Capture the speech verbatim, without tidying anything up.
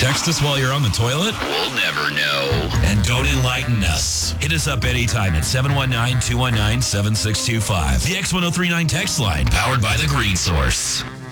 Text us while you're on the toilet? We'll never know. And don't enlighten us. Hit us up anytime at seven one nine, two one nine, seven six two five. The X ten thirty-nine text line, powered by The Green Source.